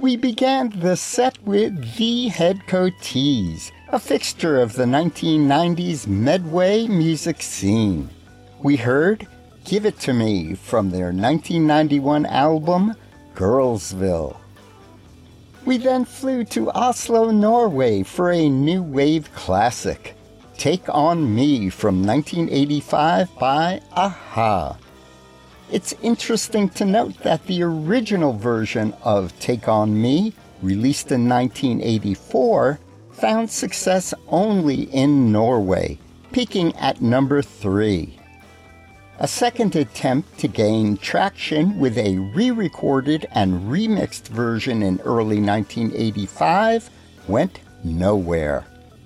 We began the set with The Headcoatees, a fixture of the 1990s Medway music scene. We heard Give It To Me from their 1991 album, Girlsville. We then flew to Oslo, Norway for a new wave classic, Take On Me from 1985 by a-ha. It's interesting to note that the original version of Take On Me, released in 1984, found success only in Norway, peaking at number 3. A second attempt to gain traction with a re-recorded and remixed version in early 1985 went nowhere.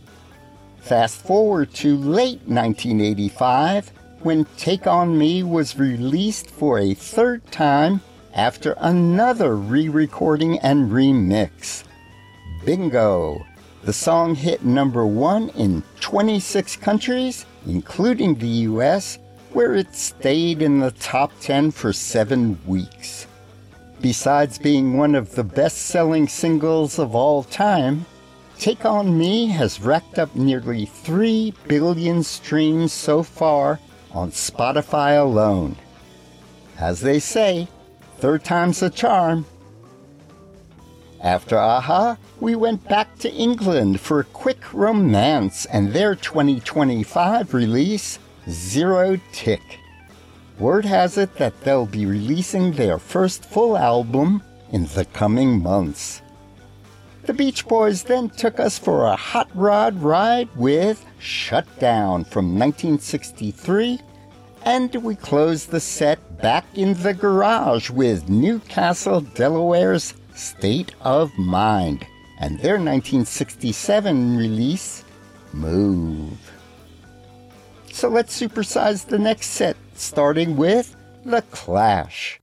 Fast forward to late 1985, when Take On Me was released for a third time after another re-recording and remix. Bingo! The song hit number 1 in 26 countries, including the US, where it stayed in the top 10 for 7 weeks. Besides being one of the best-selling singles of all time, Take On Me has racked up nearly 3 billion streams so far on Spotify alone. As they say, third time's a charm. After a-ha, we went back to England for Quick Romance and their 2025 release, Zero Tick. Word has it that they'll be releasing their first full album in the coming months. The Beach Boys then took us for a hot rod ride with Shut Down from 1963, and we closed the set back in the garage with Newcastle, Delaware's State of Mind and their 1967 release, Move. So let's supersize the next set, starting with The Clash.